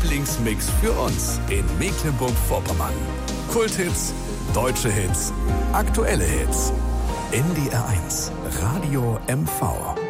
Lieblingsmix für uns in Mecklenburg-Vorpommern. Kulthits, deutsche Hits, aktuelle Hits. NDR 1, Radio MV.